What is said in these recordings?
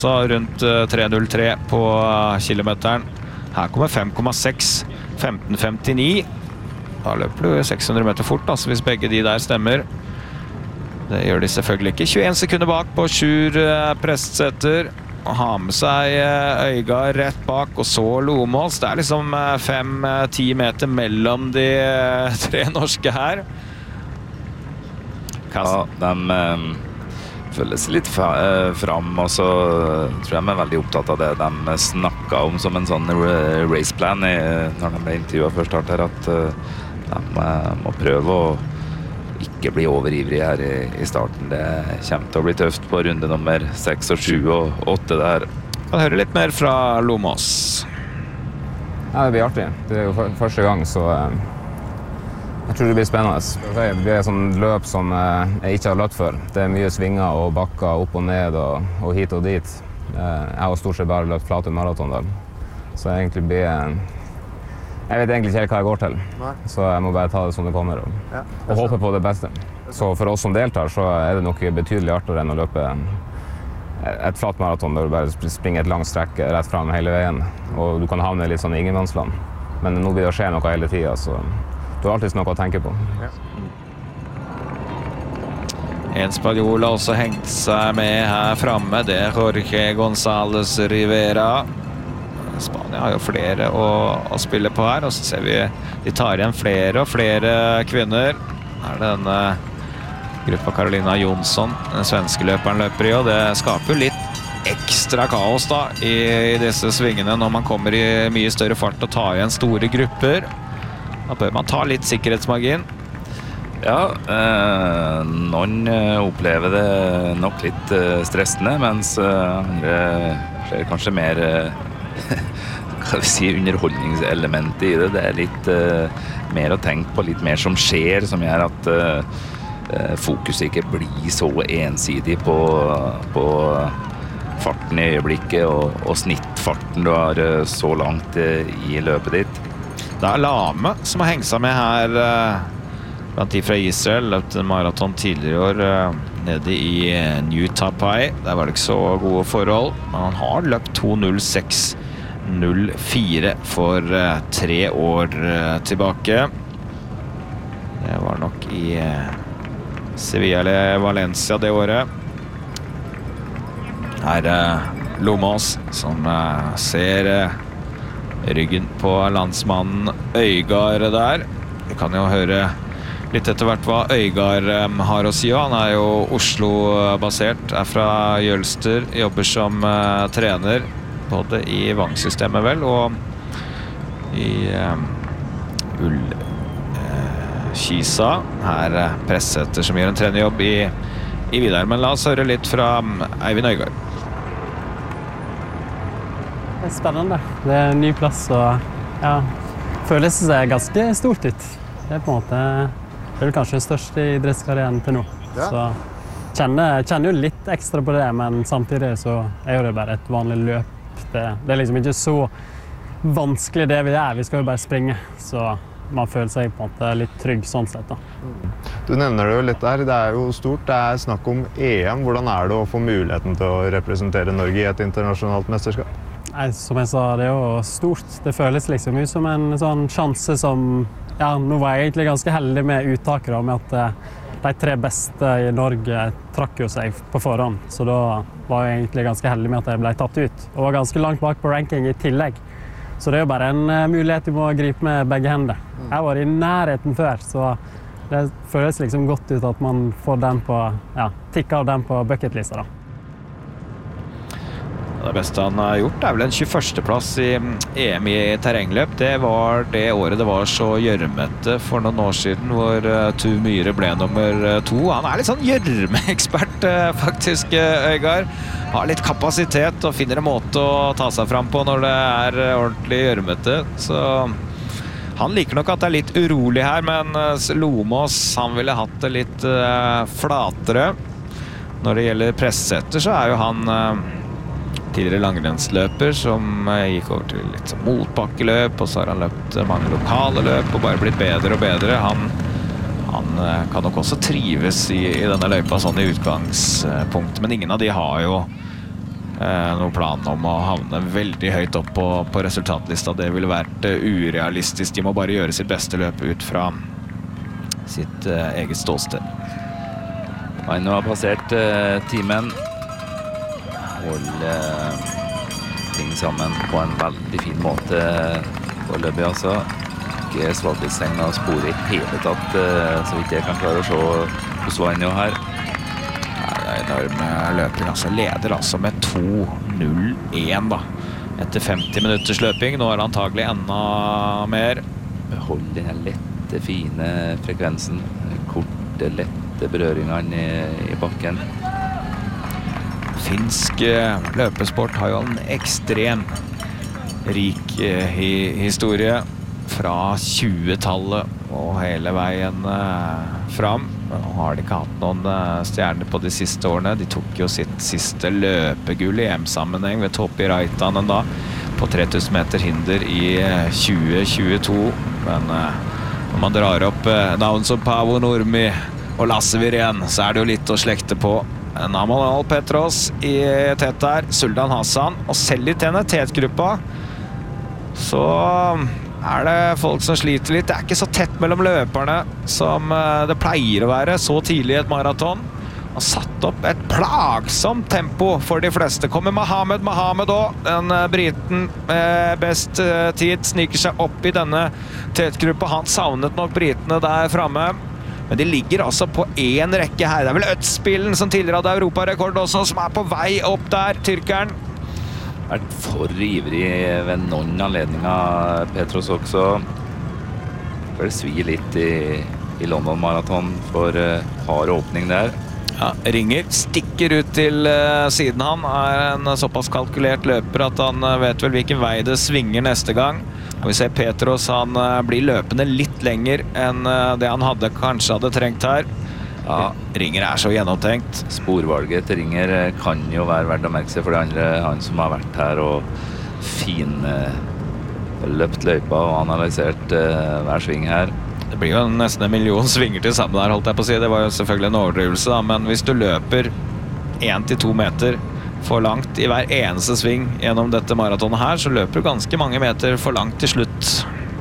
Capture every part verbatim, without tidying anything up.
Så rundt tre null tre på kilometeren. Her kommer fem komma seks, femten femtini. Da løper du seks hundre meter fort, altså hvis begge de der stemmer. Det gjør de selvfølgelig ikke. tjueen sekunder bak på Sjur Prestsæter. Og har med seg Øygard rett bak, og så Lomås. Det er liksom fem ti meter mellom de tre norske her. Ja, de um, føles litt fram, og så tror jeg de er veldig opptatt av det de snakket om som en sånn raceplan når de ble intervjuet før start her, at uh, de må prøve å ikke bli overivrige her i, i starten. Det kommer til å bli tøft på runde nummer seks og sju og åtte der. Jeg hører litt mer fra Lomås. Ja, det blir artig. Det er jo første gang, så uh, jeg tror det blir spennende. Det blir et sånt løp som uh, jeg ikke har løpt før. Det er mye svinger og bakker opp og ned og, og hit og dit. Uh, jeg har stort sett bare løpt flate maraton der. Så jeg egentlig blir... Uh, Jeg vet egentlig ikke helt hva jeg går til, Nei. Så jeg må bare ta det som det kommer og, ja, og håpe på det beste. Så for oss som deltar, så er det nok betydelig artigere enn å løpe et flat maraton der du bare springer et langt strekk rett frem hele veien, og du kan havne litt sånn i ingenmannsland. Men nå blir det å skje noe hele tiden, så du har alltid noe å tenke på. Ja. En spanjol har også hengt seg med her fremme, det er Jorge González Rivera. Spania har jo flere å, å spille på her, og så ser vi de tar igjen flere og flere kvinner. Her er denne gruppa Carolina Jonsson, den svenske løperen løper i, og det skaper jo litt ekstra kaos da i, i disse svingene når man kommer i mye større fart og tar igjen store grupper. Da bør man ta litt sikkerhetsmargin. Ja, eh, noen opplever det nok litt eh, stressende, mens andre ser kanskje mer eh, hva vi si, underholdningselementet i det. Det er litt uh, mer å tenke på, litt mer som skjer, som gjør at uh, fokuset ikke blir så ensidig på, på farten i øyeblikket og, og snittfarten du har uh, så langt uh, i løpet ditt. Det er Lame som har hengt seg med her, uh, blant de fra Israel, løpt en maraton tidligere i år uh, nede i New Taipei. Der var det ikke så gode forhold, men han har løpt to null seks null fire for uh, tre år uh, tilbake. Det var nok i uh, Sevilla eller Valencia det året. Her er uh, Lomås som uh, ser uh, ryggen på landsmannen Øygard der. Vi kan jo høre litt etter hvert hva Øygard um, har å si. Han er jo Oslo-basert, er fra Jølster, jobber som uh, trener både i Vang-systemet vel, og i um, Ull uh, Kisa. Her uh, Prestsæter som gjør en trenerjobb i, i Vidar. Men la oss høre litt fra um, Eivind Øygard. Det er spennende. Det er en ny plass, og ja, føles det ganske stort ut. Det er på en måte, det er kanskje den største idrettskarrieren til nå. Ja. Så kjenner, kjenner jo litt ekstra på det, men samtidig så er jo det bare et vanlig løp. Det, det er liksom ikke så vanskelig det vi er, vi skal jo bare springe, så man føler seg på en måte litt trygg sånn sett da. Du nevner det jo litt der, det er jo stort, det er snakk om E M. Hvordan er det å få muligheten til å representere Norge i et internasjonalt mesterskap? Nei, som jeg sa, det er jo stort. Det føles liksom ut som en sånn sjanse som, ja, nå var jeg egentlig ganske heldig med uttaket da, med at de tre beste i Norge trakk jo seg på forhånd, så da var jeg egentlig ganske heldig med at jeg ble tatt ut. Og var ganske langt bak på ranking i tillegg. Så det er jo bare en mulighet vi må gripe med begge hender. Jeg var i nærheten før, så det føles liksom godt ut at man får den på, ja, tikket av den på bucketlista da. Det beste han har gjort er vel en tjueførste plass i E M i terrengløp. Det var det året det var så gjørmete for noen år siden, hvor Tuv Myhre ble nummer to. Han er litt sånn gjørmeekspert faktisk, Øygard. Har litt kapasitet og finner en måte å ta seg fram på når det er ordentlig gjørmete. Så han liker nok at det er litt urolig her, men Lomås, han ville hatt det litt uh, flatere. Når det gjelder Prestsæter, så er jo han uh, tidligere langrennsløper som gikk over til litt motbakkeløp, og så har han løpt mange lokale løp og bare blitt bedre og bedre. Han, han kan nok også trives i, i denne løypa sånn i utgangspunkt, men ingen av de har jo eh, noen plan om å havne veldig høyt opp på, på resultatlista. Det ville vært uh, urealistisk. De må bare gjøre sitt beste løp ut fra sitt uh, eget ståsted. Aino har passert uh, timen. Holder uh, ting sammen på en veldig fin måte på løpet, altså. Ikke svakhetstegn og spore i hele tatt, uh, så vidt jeg kan klare å se hos Aino her. Det er enorm løping, altså. Leder altså med to null én da. Etter femti minutters løping. Nå er det antagelig enda mer. Hold denne lette, fine frekvensen. Korte, lette berøringene i, i bakken. Finsk løpesport har jo en ekstrem rik hi historie fra tjuetallet og hele veien eh, fram. Nå har de ikke hatt noen eh, stjerner på de siste årene. De tok jo sitt siste løpegull i E M-sammenheng ved Topi Raitanen da, på tre tusen meter hinder i tjue tjueto. Men eh, når man drar opp eh, navn som Paavo Nurmi og Lasse Virén, så er det jo litt å slekte på. Namal Petros i tet der, Sultan Hassan, og selv i T N T-gruppa så er det folk som sliter litt. Det er ikke så tett mellom løperne som det pleier å være så tidlig i et maraton. Han satt opp et plagsomt tempo for de fleste. Kommer Mohammed Mohammed også. Den briten med best tid sniker seg opp i denne tet-gruppa. Han savnet nok britene der fremme. Men de ligger altså på en rekke her. Det er vel Øtspillen som tidligere hadde europarekord også, som er på vei opp der, tyrkeren. Vært for ivrig ved noen anledninger, Petros også. Det svir litt i, i London Marathon for uh, hard åpning der. Ja, ringer, stikker ut til uh, siden. Han er en såpass kalkulert løper at han uh, vet vel hvilken vei det svinger neste gang. Og vi ser Petros, han uh, blir løpende litt lenger enn uh, det han hadde, kanskje hadde trengt her. Ja, ringer er så gjennomtenkt. Sporvalget til ringer kan jo være verdt å merke seg for de andre. Han som har vært her og fin uh, løpt løypa og analysert uh, hver sving her. Det blir jo nesten en million svinger til sammen der, holdt jeg på å si. Det var jo selvfølgelig en overdrivelse da, men hvis du løper en til to meter for langt i hver eneste sving gjennom dette maratonet her, så løper du ganske mange meter for langt til slutt.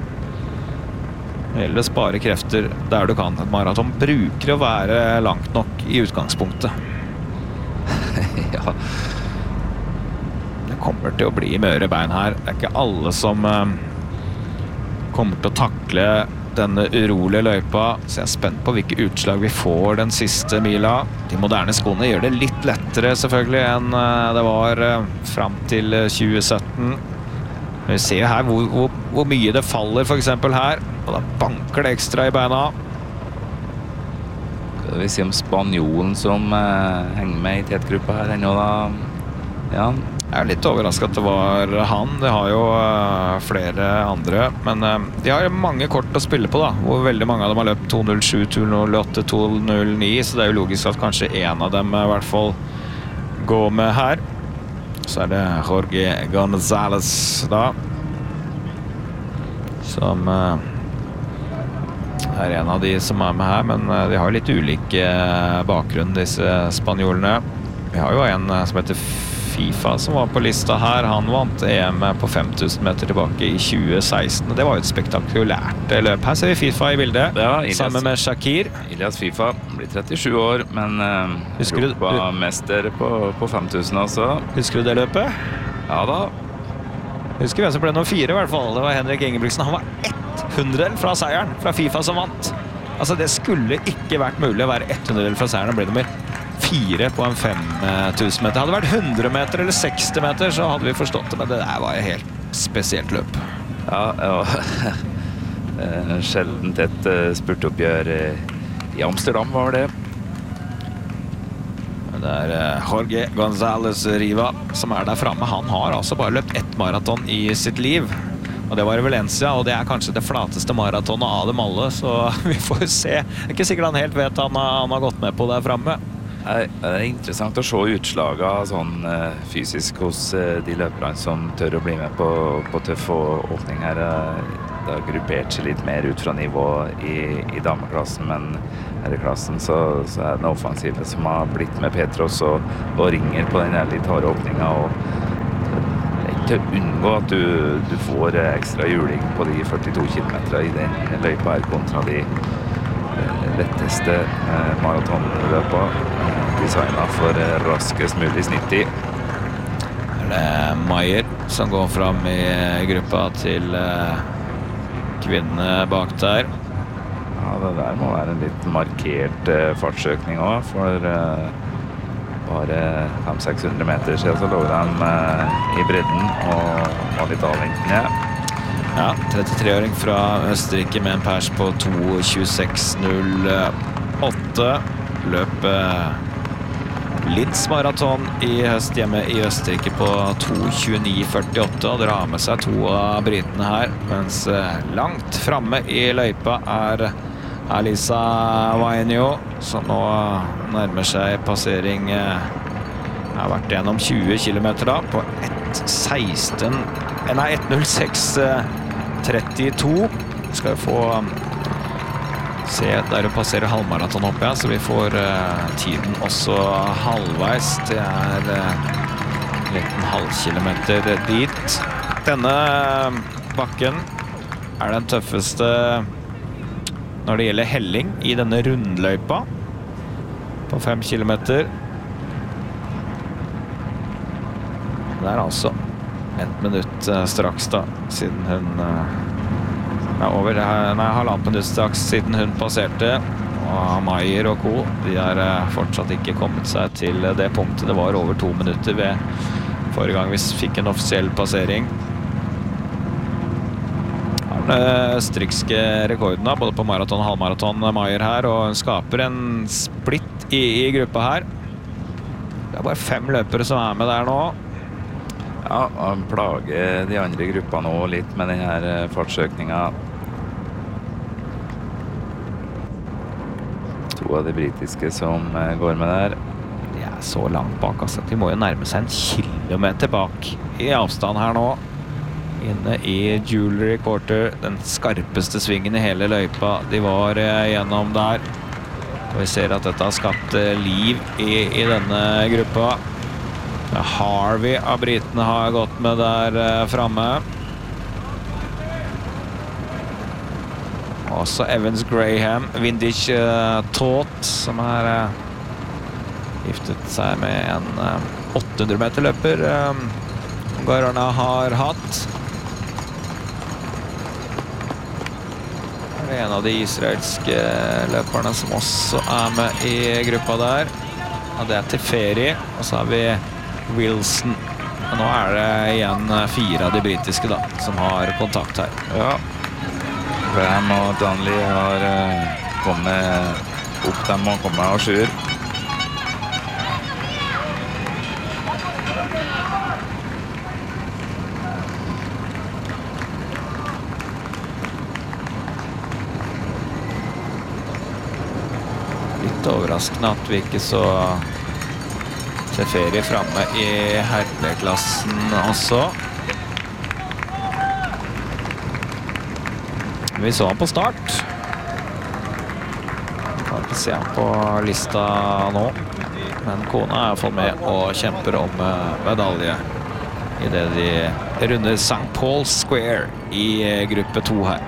Eller spare krefter der du kan. Et maraton bruker å være langt nok i utgangspunktet. Ja. Det kommer til å bli møre bein her. Det er ikke alle som uh, kommer til å takle denne urolige løypa, så jeg er spent på hvilke utslag vi får den siste mila. De moderne skoene gjør det litt lettere selvfølgelig enn det var frem til tjue sytten. Vi ser her hvor, hvor, hvor mye det faller for eksempel her, og da banker det ekstra i beina. Hva vil vi si om spanjolen som eh, henger med i tet-gruppa her ennå da? Ja. Jeg er litt overrasket at det var han. Det har jo uh, flere andre, men uh, de har mange kort å spille på da, hvor veldig mange av dem har løpt to null sju, to null åtte, to null ni, så det er jo logisk at kanskje en av dem i hvert fall går med her. Så er det Jorge González da, som uh, er en av de som er med her, men uh, de har litt ulike bakgrunn, disse spanjolene. Vi har jo en uh, som heter FIFA som var på lista her. Han vant E M på fem tusen meter tilbake i tjue seksten. Det var jo et spektakulært løp. Her ser vi FIFA i bildet, ja, Ilias, sammen med Shakir. Ilias FIFA blir trettisju år, men uh, husker du var mester på, på fem tusen altså. Husker du det løpet? Ja da. Husker hvem som ble nummer fire i hvert fall. Det var Henrik Ingebrigtsen. Han var ett hundredel fra seieren, fra FIFA som vant. Altså det skulle ikke vært mulig å være ett hundredel fra seieren og bli nummer fire på en fem tusen meter. Hadde det vært hundre meter eller seksti meter, så hadde vi forstått det, men det der var et helt spesielt løp. Ja, ja. Sjelden et spurtoppgjør i Amsterdam var det. Det er Jorge González Riva som er der fremme. Han har altså bare løpt ett maraton i sitt liv. Og det var i Valencia, og det er kanskje det flateste maratonet av dem alle, så vi får se. Det er ikke sikkert han helt vet han har, han har gått med på der fremme. Det er interessant å se utslaget sånn fysisk hos de løperne som tør å bli med på, på tøff åpning her. Det har gruppert seg litt mer ut fra nivå i, i dameklassen, men herreklassen, så, så er det den offensive som har blitt med Petros og, og ringer på den litt harde åpningen, og det er ikke til å unngå at du, du får ekstra hjuling på de førtito kilometer i den løypa her kontra de eh, letteste eh, maratonløpa eh, designet for eh, raskest mulig snittid. Det er Maier som går fram i gruppa til eh, kvinnene bak der. Ja, det der må være en litt markert eh, fartsøkning også, for eh, bare fem til seks hundre meter siden så lå de eh, i bredden og var litt avventende. Ja, trettitre-åring fra Østerrike med en pers på to tjueseks null åtte. Løp eh, Linz maraton i høst hjemme i Østerrike på to tjueni førtiåtte, og drar med seg to av britene her, mens eh, langt fremme i løypa er Alisa Vainio, som nå nærmer seg passering. Jeg har vært gjennom tjue kilometer da, på ett seksten, nei, ett null seks trettito. Skal vi få se der du passerer halvmaraton opp igjen, så vi får uh, tiden også halvveis. Det er uh, en liten halvkilometer dit. Denne bakken er den tøffeste når det gjelder helling i denne rundløypa på fem kilometer. Det er altså et minutt uh, straks da, siden hun uh, er over, nei, halvannet minutt straks siden hun passerte. Og Maier og co, de har uh, fortsatt ikke kommet seg til det punktet. Det var over to minutter ved forrige gang vi fikk en offisiell passering. Den østerrikske rekorden da, både på maraton og halvmaraton Maier her, og hun skaper en splitt i, i gruppa her. Det er bare fem løpere som er med der nå. Ja, han plager de andre i gruppa nå litt med denne fartsøkningen. To av de britiske som går med der. De er så langt bak, altså. De må jo nærme seg en kilometer bak i avstand her nå. Inne i Jewelry Quarter, den skarpeste svingen i hele løypa. De var gjennom der. Og vi ser at dette har skapt liv i, i denne gruppa. Harvey av britene har gått med der eh, fremme. Også Evans Graham, Vindish eh, Taut, som har eh, giftet seg med en eh, åtte hundre meter løper. Eh, Ungarerne har hatt. Det er en av de israelske løperne som også er med i gruppa der. Og det er Teferi, og så har vi Wilson. Og nå er det igjen fire av de britiske da, som har kontakt her. Ja, Graham og Danley har uh, kommet opp, de må komme av sjuer. Litt overraskende at vi ikke så Teferi fremme i herreklassen også. Vi så han på start. Kan ikke se han på lista nå. Men kona er i hvert fall med og kjemper om medalje i det de runder Sankt Paul's Square i gruppe to her.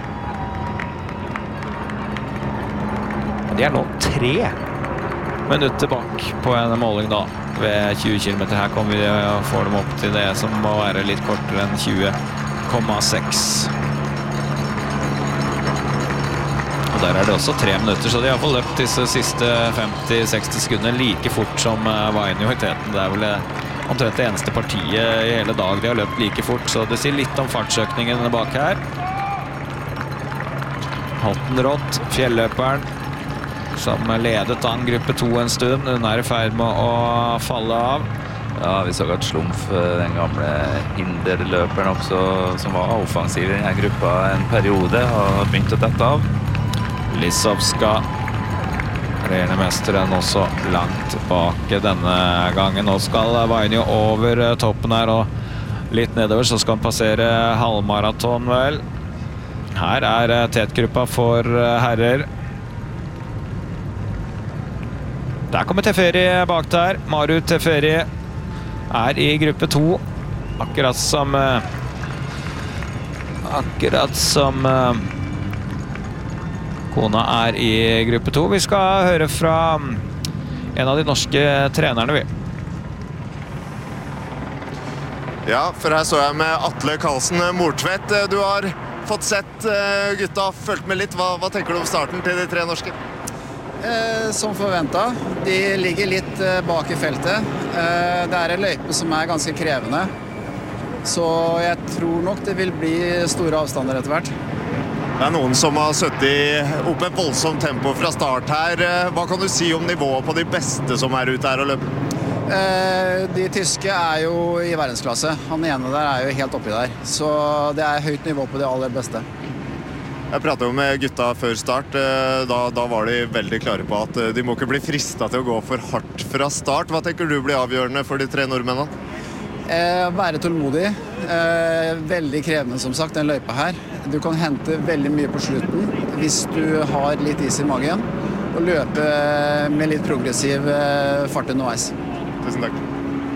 De er nå tre minutter bak på en måling da, ved tjue kilometer. Her kommer vi og får dem opp til det som må være litt kortere enn tjue komma seks. Og der er det også tre minutter, så de har i hvert fall løpt disse siste femti til seksti sekunder like fort som Vainio i teten. Det er vel omtrent det eneste partiet i hele dag de har løpt like fort, så det sier litt om fartsøkningen bak her. Haltenrott, fjelløperen, som ledet an gruppe to en stund. Hun er i ferd med å falle av. Ja, vi så at Slumf, den gamle hinderløperen også, som var offensiv i denne gruppa en periode, har begynt å dette av. Lisovska, regjerende mesteren, også langt bak denne gangen. Nå skal Vainio over toppen her, og litt nedover så skal han passere halvmaraton vel. Her er tetgruppa for herrer. Der kommer Teferi bak der. Maru Teferi er i gruppe to. Akkurat som Akkurat som Kona er i gruppe to. Vi skal høre fra en av de norske trenerne, vi. Ja, for her så jeg med Atle Karlsen Mortvedt. Du har fått sett gutta, følt med litt. Hva, hva tenker du om starten til de tre norske? Eh, som forventet. De ligger litt eh, bak i feltet. Eh, det er en løype som er ganske krevende. Så jeg tror nok det vil bli store avstander etter hvert. Det er noen som har suttet opp et voldsomt tempo fra start her. Hva kan du si om nivået på de beste som er ute her og løper? Eh, de tyske er jo i verdensklasse. Han ene der er jo helt oppi der. Så det er høyt nivå på de aller beste. Jeg pratet jo med gutta før start. Da, da var de veldig klare på at de må ikke bli fristet til å gå for hardt fra start. Hva tenker du blir avgjørende for de tre nordmennene? Eh, være tålmodig. Eh, veldig krevende, som sagt, den løypa her. Du kan hente veldig mye på slutten hvis du har litt is i magen og løpe med litt progressiv fart underveis. Tusen takk.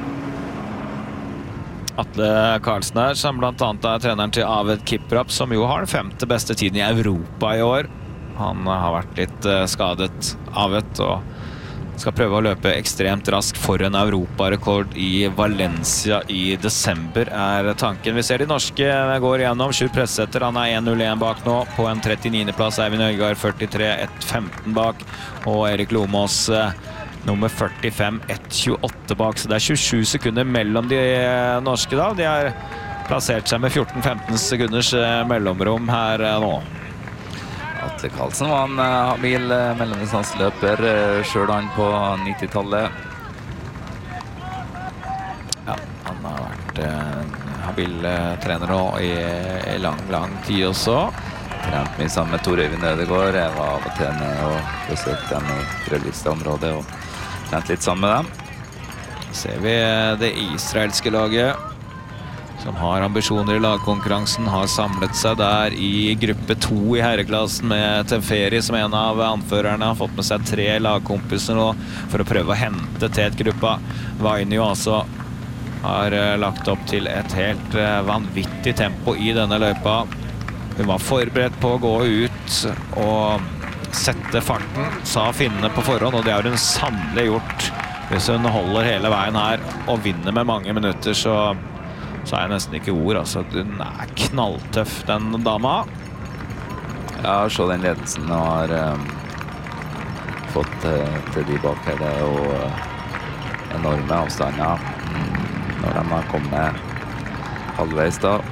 Atle Karlsen her, som blant annet er treneren til Aved Kiprap, som jo har den femte beste tiden i Europa i år. Han har vært litt skadet, Aved, og skal prøve å løpe ekstremt raskt for en europarekord i Valencia i desember, er tanken. Vi ser de norske går igjennom. Sjur Pressetter, han er en null én bak nå, på en trettiende plass. Eivind Øygard førtitre, ett femten bak, og Erik Lomås nummer førtifem, ett tjueåtte bak, så det er tjuesju sekunder mellom de norske da. De har plassert seg med fjorten femten sekunders mellomrom her nå. Atle Karlsen var en habil mellomdistanseløper, selv han på nittitallet. Ja, han har vært en habil trener nå i, i lang, lang tid også. Trent mye sammen med Tor Øyvind Ødegård. Jeg var av og til ned og besøkte dem i Frølista-området og trent litt sammen med dem. Ser vi det israelske laget som har ambisjoner i lagkonkurransen, har samlet seg der i gruppe to i herreklassen med Teferi som en av anførerne, har fått med seg tre lagkompiser nå for å prøve å hente Tet-gruppa. Vainio altså har lagt opp til et helt vanvittig tempo i denne løypa. Hun var forberedt på å gå ut og sette farten, sa finnene på forhånd, og det har hun sannelig gjort. Hvis hun holder hele veien her og vinner med mange minutter, så, så er jeg nesten ikke ord. Altså, hun er knalltøff, den dama. Ja, så den ledelsen har um, fått uh, til de bak her. Det er jo uh, enorme avstander mm, når de har kommet halvveis da.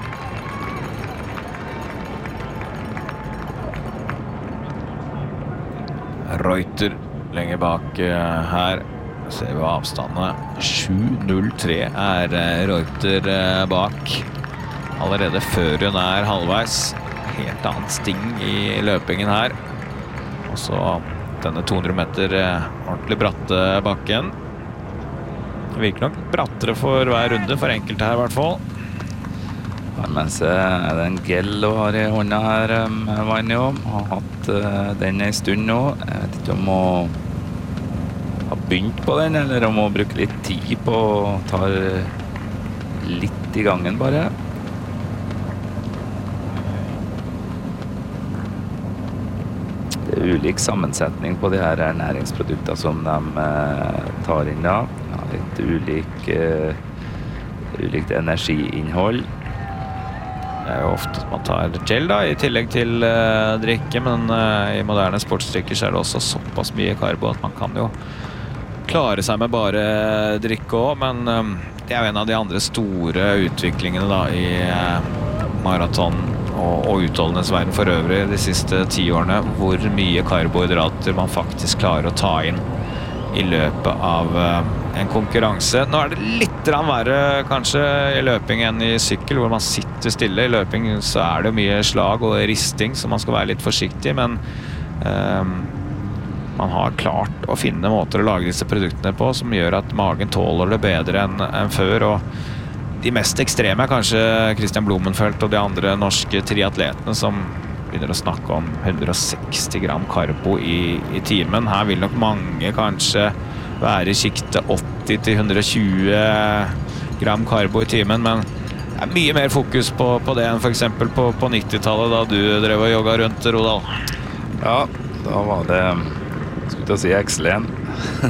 Reuter lenger bak uh, her. Ser vi avstandene. sju null tre er uh, Reuter uh, bak. Allerede før hun er halvveis. Helt annet sting i løpingen her. Og så denne to hundre meter uh, ordentlig bratte bakken. Det virker nok brattere for hver runde, for enkelte her i hvert fall. Mens er det en gel hun har i hånda her, Vainio. Har hatt uh, den en stund nå. Jeg vet ikke om hun har begynt på den, eller om hun bruker litt tid på å ta litt i gangen bare. Det er ulik sammensetning på de her næringsprodukter som de uh, tar inn da. Ja, litt ulik, uh, ulikt energiinnhold. Det er jo ofte at man tar gel da, i tillegg til uh, drikke, men uh, i moderne sportsdrikker så er det også såpass mye karbo at man kan jo klare seg med bare drikke også, men um, det er jo en av de andre store utviklingene da, i uh, maraton og, og utholdenhetsverden for øvrig de siste ti årene, hvor mye karbohydrater man faktisk klarer å ta inn i løpet av uh, en konkurranse. Nå er det litt verre kanskje i løping enn i sykkel, hvor man sitter stille. I løping så er det mye slag og risting, så man skal være litt forsiktig, men um, man har klart å finne måter å lage disse produktene på som gjør at magen tåler det bedre enn, enn før, og de mest ekstreme er kanskje Christian Blumenfeldt og de andre norske triatletene som begynner å snakke om hundre og seksti gram karbo i, i timen. Her vil nok mange kanskje være i sikte åtti til hundre og tjue gram karbo i timen, men det er mye mer fokus på, på det enn for eksempel på, på nittitallet da du drev og jogget rundt, Rodal. Ja, da var det, skulle jeg si, X L N.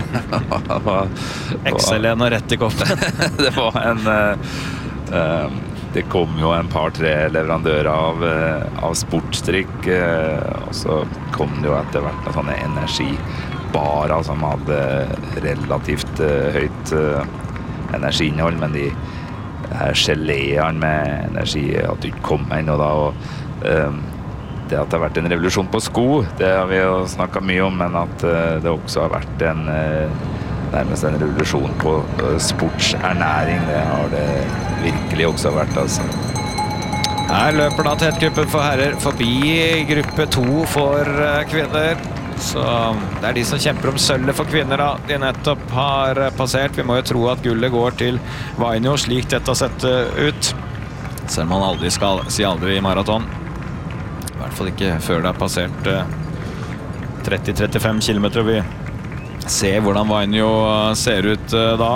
X L N og rett i koppen. Det var en... Uh, uh, det kom jo en par-tre leverandører av, uh, av sportsdrikk, uh, og så kom det jo etter hvert noen sånne energibarer som hadde relativt uh, høyt uh, energiinnhold, men de her geléene med energi at du ikke kom ennå da, og um, det at det har vært en revolusjon på sko, det har vi jo snakket mye om, men at uh, det også har vært en uh, nærmest en revolusjon på uh, sportsernæring, det har det virkelig også vært, altså. Her løper da tettgruppen for herrer forbi gruppe to for uh, kvinner. Så det er de som kjemper om sølvet for kvinner da, de nettopp har passert. Vi må jo tro at gullet går til Vainio, slik dette har sett ut. Selv om man aldri skal si aldri i maraton. I hvert fall ikke før det har passert tretti til trettifem kilometer. Vi ser hvordan Vainio ser ut da.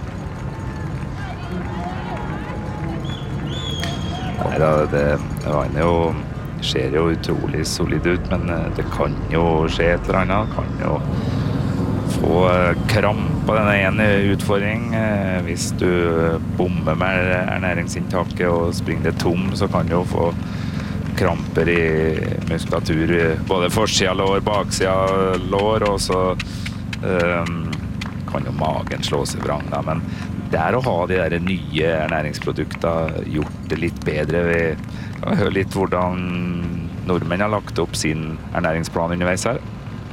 Nei da, det Vainio ser jo utrolig solid ut, men det kan jo skje et eller annet. Kan jo få kramp av denne ene utfordring. Hvis du bommer med ernæringsinntaket og springer det tom, så kan du jo få kramper i muskulatur, både forsida lår, baksida lår, og så um, kan jo magen slå seg vrang da. Men det er å ha de der nye ernæringsprodukter gjort det litt bedre. Vi kan høre litt hvordan nordmenn har lagt opp sin ernæringsplan underveis her.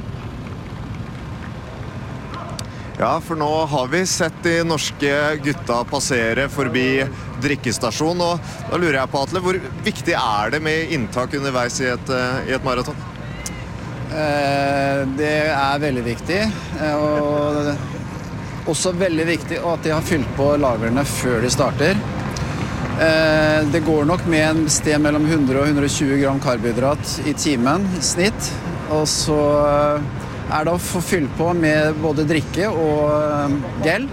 Ja, for nå har vi sett de norske gutta passere forbi drikkestasjon, og da lurer jeg på, Atle, hvor viktig er det med inntak underveis i et, i et maraton? Eh, det er veldig viktig, og også veldig viktig at de har fylt på lagrene før de starter. Det går nok med en sted mellom hundre og hundre og tjue gram karbohydrat i timen i snitt, og så er det å få fylt på med både drikke og gel.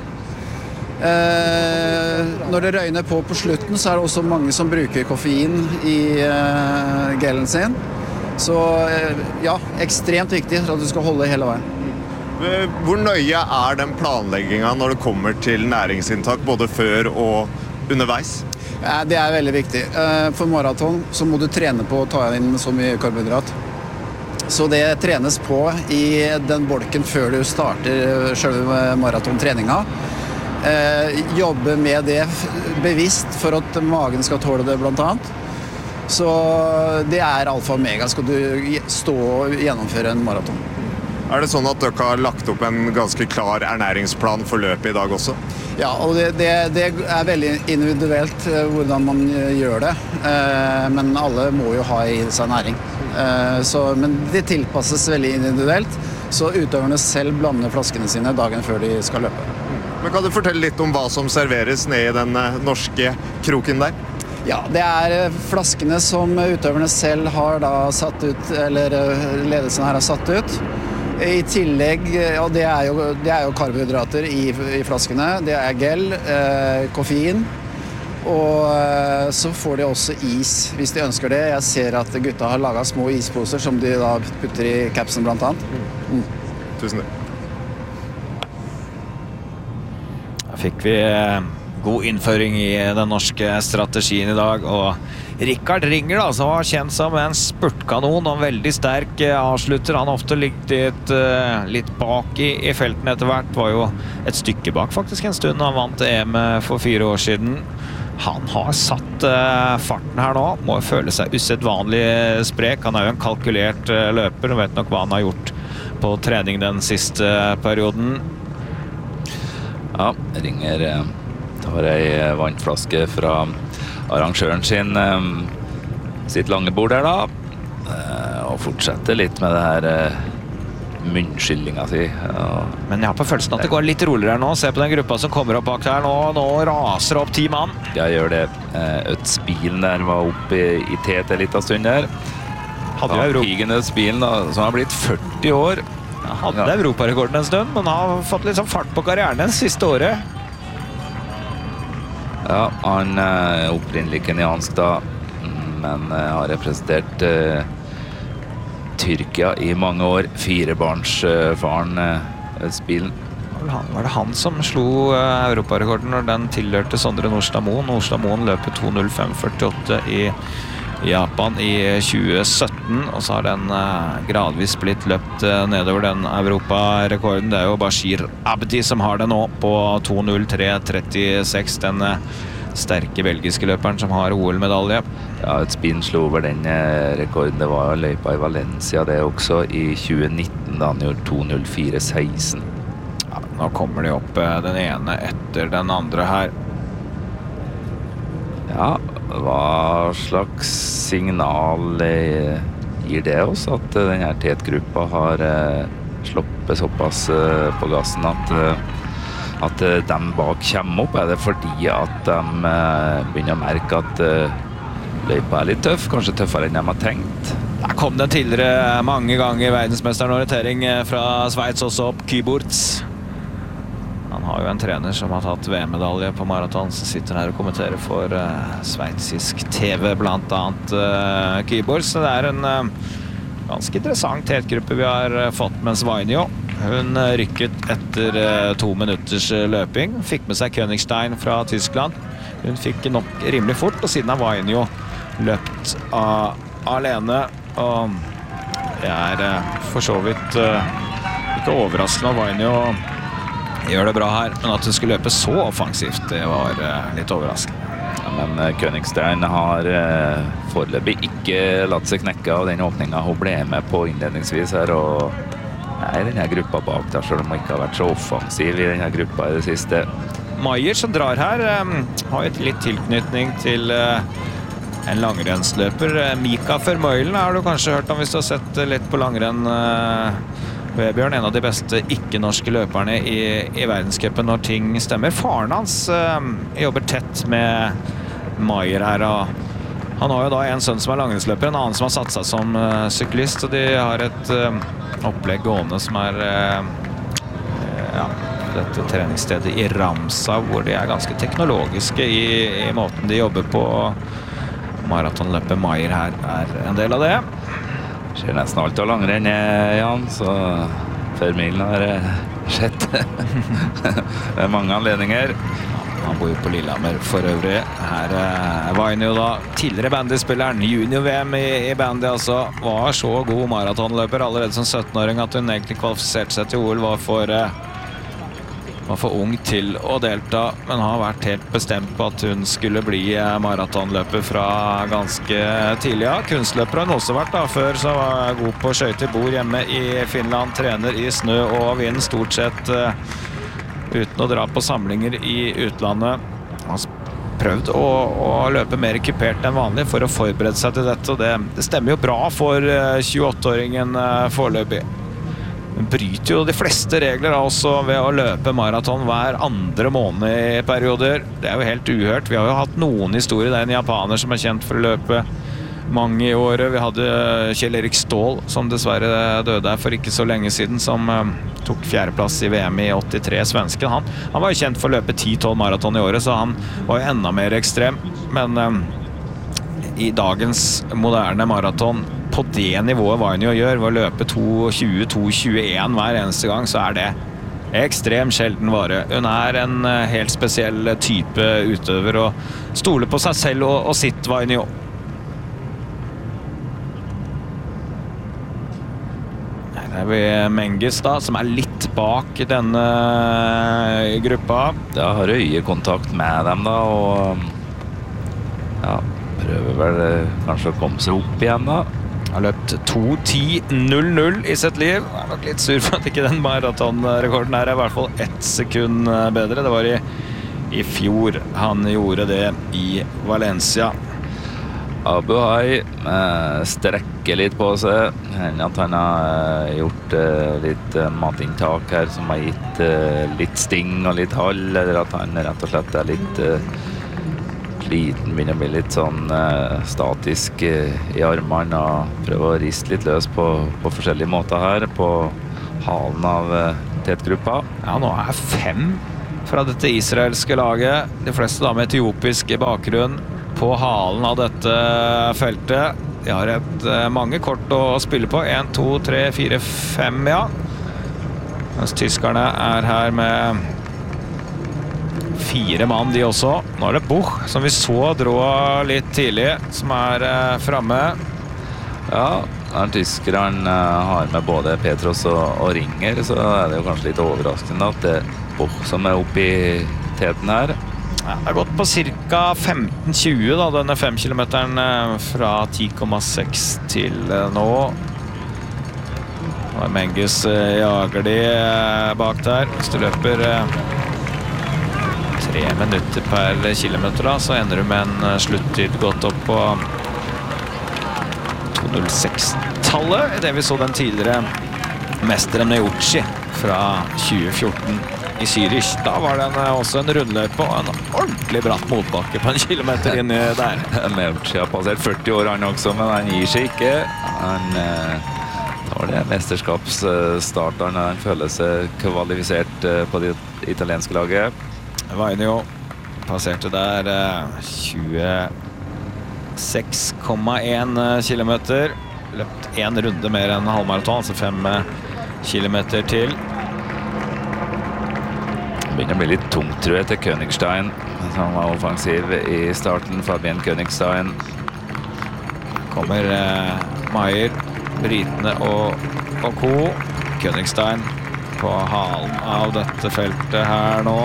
Når det røyner på på slutten, så er det også mange som bruker koffein i gelen sin. Så ja, ekstremt viktig for at du skal holde hele veien. Hvor nøye er den planleggingen når det kommer til næringsinntak, både før og underveis? Ja, det er veldig viktig. For maraton så må du trene på å ta inn så mye karbohydrat. Så det trenes på i den bolken før du starter selve maratontreninga. Jobbe med det bevisst for at magen skal tåle det blant annet. Så det er alfa og omega skal du stå og gjennomføre en maraton. Er det sånn at dere har lagt opp en ganske klar ernæringsplan for løpet i dag også? Ja, og det, det, det er veldig individuelt hvordan man gjør det. Men alle må jo ha i seg næring. Så, men det tilpasses veldig individuelt, så utøverne selv blander flaskene sine dagen før de skal løpe. Men kan du fortelle litt om hva som serveres nede i den norske kroken der? Ja, det er flaskene som utøverne selv har da satt ut, eller ledelsen her har satt ut. I tillegg, og det er jo, det er jo karbohydrater i, i flaskene, det er gel, eh, koffein, og eh, så får de også is hvis de ønsker det. Jeg ser at gutta har laget små isposer som de da putter i capsen blant annet. Mm. Tusen takk. Da fikk vi god innføring i den norske strategien i dag, og Rikard Ringer da, som var kjent som en spurtkanon og en veldig sterk avslutter. Han har ofte ligget litt, litt bak i, i felten etter hvert, var jo et stykke bak faktisk en stund. Han vant E M for fire år siden. Han har satt uh, farten her nå, må føle seg usedvanlig sprek. Han er jo en kalkulert uh, løper, og vet nok hva han har gjort på trening den siste perioden. Ja, Ringer uh, tar ei vannflaske fra arrangøren sin um, sitt lange bord her da, uh, og fortsetter litt med det her uh, munnskyllinga si. Uh, Men jeg har på følelsen at det går litt roligere her nå. Se på den gruppa som kommer opp bak her nå. Nå raser opp ti mann. Jeg gjør det. Uh, Ødsbilen der var oppe i, i T T litt av stund der. Hadde jo Euro- Higgins-bilen da, som har blitt førti år. Han hadde ja. Europarekorden en stund, men har fått litt sånn fart på karrieren den siste året. Ja, han er opprinnelig kenyansk da, men har representert uh, Tyrkia i mange år. Firebarnsfaren uh, spilen. Var det han som slo uh, europarekorden når den tilhørte Sondre Nordstad Moen? Nordstad Moen løper to null fem førtiåtte i Japan i tjue sytten, og så har den uh, gradvis blitt løpt uh, nedover den europarekorden. Det er jo Bashir Abdi som har det nå på to null tre trettiseks, den uh, sterke belgiske løperen som har O L-medalje. Ja, et spinn slo over den uh, rekorden. Det var løypa i Valencia det også i tjue nitten, da han gjorde to null fire seksten. Ja, nå kommer de opp uh, den ene etter den andre her. Ja, hva slags signal eh, gir det oss at uh, denne tetgruppa har uh, sloppet såpass uh, på gassen at, uh, at uh, de bak kommer opp? Er det fordi at de uh, begynner å merke at uh, løypa er litt tøff, kanskje tøffere enn de har tenkt? Der kom den tidligere mange ganger verdensmesteren orientering fra Schweiz også opp, Kyburz. Han har jo en trener som har tatt V M-medalje på maraton, som sitter her og kommenterer for uh, sveitsisk T V, blant annet uh, Kyburz. Så det er en uh, ganske interessant tetgruppe vi har uh, fått, mens Vainio, hun uh, rykket etter uh, to minutters uh, løping, fikk med seg Königstein fra Tyskland. Hun fikk nok rimelig fort, og siden har Vainio løpt uh, alene, og det er uh, for så vidt uh, ikke overraskende at Vainio gjør det bra her, men at hun skulle løpe så offensivt, det var uh, litt overraskende. Ja, men uh, Königstein har uh, foreløpig ikke latt seg knekke av den åpningen hun ble med på innledningsvis her, og er i denne gruppa bak der, selv om hun ikke har vært så offensiv i denne gruppa i det siste. Maier som drar her, um, har et litt tilknytning til uh, en langrennsløper. Mika Vermeulen har du kanskje hørt om hvis du har sett litt på langrenn. Uh, Vebjørn, en av de beste ikke-norske løperne i, i verdenscupen når ting stemmer. Faren hans uh, jobber tett med Maier her, og han har jo da en sønn som er langrennsløper, en annen som har satt seg som uh, syklist, og de har et uh, opplegg gående som er uh, ja, dette treningsstedet i Ramsa, hvor de er ganske teknologiske i, i måten de jobber på. Maratonløpet Maier her er en del av det. Skjer nesten alt av langrenn, Jan, så Vermeulen har skjedd. Det er mange anledninger. Han bor jo på Lillehammer for øvrig. Her var han jo da tidligere bandyspilleren, junior-V M i, i bandy, altså. Var så god maratonløper allerede som sytten-åring at hun egentlig kvalifiserte seg til O L, var for, var for ung til å delta, men har vært helt bestemt på at hun skulle bli maratonløper fra ganske tidlig. Ja, kunstløper har hun også vært da, før så var jeg god på skøyter, bor hjemme i Finland, trener i snø og vind, stort sett uh, uten å dra på samlinger i utlandet. Han har prøvd å, å løpe mer kupert enn vanlig for å forberede seg til dette, og det, det stemmer jo bra for uh, tjueåtte-åringen uh, foreløpig. Hun bryter jo de fleste regler også ved å løpe maraton hver andre måned i perioder. Det er jo helt uhørt. Vi har jo hatt noen historier. Det er en japaner som er kjent for å løpe mange i året. Vi hadde Kjell Erik Ståhl, som dessverre døde her for ikke så lenge siden, som um, tok fjerdeplass i V M i åttitre, svensken. Han, han var jo kjent for å løpe ti tolv maraton i året, så han var jo enda mer ekstrem. Men um, i dagens moderne maraton, på det nivået hva hun jo gjør, ved å løpe to tjue to tjueen hver eneste gang, så er det ekstrem sjelden vare. Hun er en helt spesiell type utøver, og stoler på seg selv og, og sitt hva hun jo. Her er vi Menges da, som er litt bak denne gruppa. Da har øyekontakt med dem da, og ja, prøver vel kanskje å komme seg opp igjen da. Har løpt to ti null null i sitt liv. Jeg er nok litt sur for at ikke den maratonrekorden her er i hvert fall ett sekund bedre. Det var i, i fjor han gjorde det i Valencia. Abu Hai eh, strekker litt på seg. At han har gjort eh, litt eh, matinntak her som har gitt eh, litt sting og litt hall, eller at han rett og slett er litt eh, sliten, begynner å bli litt sånn eh, statisk eh, i armene og prøver å riste litt løs på, på forskjellige måter her på halen av eh, tetgruppa. Ja, nå er fem fra dette israelske laget, de fleste da med etiopisk bakgrunn, på halen av dette feltet. De har et, eh, mange kort å spille på, en, to, tre, fire, fem, ja. Mens tyskerne er her med fire mann de også. Nå er det Buch, som vi så drå litt tidlig, som er eh, fremme. Ja, når tyskerne eh, har med både Petros og, og Ringer, så er det jo kanskje litt overraskende at det er Buch som er oppe i teten her. Ja, det har gått på cirka femten tjue da, denne fem kilometeren eh, fra ti komma seks til eh, nå. Og Mengus eh, jager de eh, bak der. Hvis du løper eh, tre minutter per kilometer da, så ender du med en sluttid gått opp på to null seks-tallet. Det vi så den tidligere mesteren Neochi fra tjue fjorten i Zürich. Da var den også en rundløype og en ordentlig bratt motbakke på en kilometer inni der. Neochi har passert førti år han også, men han gir seg ikke. Han eh, tar det mesterskapsstarteren. Han føler seg kvalifisert eh, på det italienske laget. Vainio passerte der tjueseks komma en kilometer. Løpt en runde mer enn halvmaraton, altså fem kilometer til. Det begynner å bli litt tungt, tror jeg, til Königstein, som var offensiv i starten. Fabian Königstein. Kommer eh, Maier, britene og, og co. Königstein på halen av dette feltet her nå.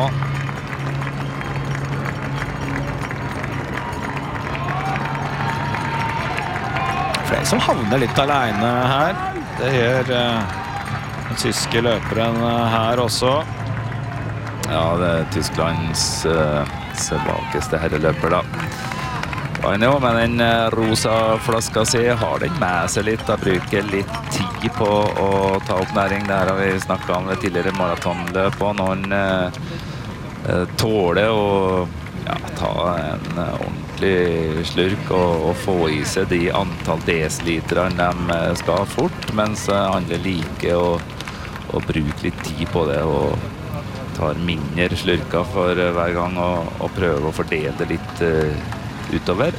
Flere som havner litt alene her. Det gjør uh, den tyske løperen her også. Ja, det er Tysklands uh, svakeste herreløper da. Vainio med den uh, rosa flaska si har den med seg litt. Da bruker litt tid på å ta opp næring. Det her har vi snakket om det tidligere maratonløp, og noen uh, uh, tåler å ja, ta en uh, ordentlig slurk og, og få i seg de antall desiliterne de skal fort, mens andre liker å, å bruke litt tid på det og tar mindre slurker for hver gang og, og prøver å fordele det litt uh, utover.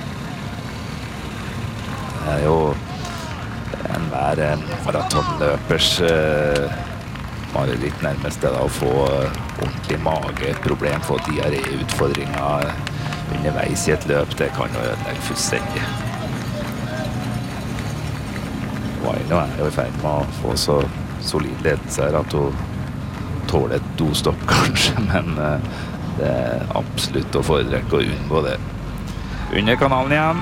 Det er jo enhver maratonløpers uh, mareritt nærmest det da, å få uh, ordentlig mageproblem, få diaré-utfordringer underveis i et løp. Det kan jo ødelegge fullstendig. Vainio er jo i ferd med å få så solid ledelse her at hun tåler et dostopp kanskje, men uh, det er absolutt å foretrekke å unngå det. Under kanalen igjen.